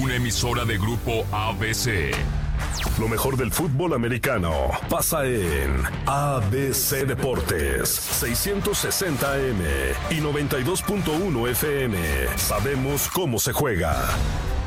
una emisora de Grupo ABC. Lo mejor del fútbol americano pasa en ABC Deportes, 660 AM y 92.1 FM. Sabemos cómo se juega.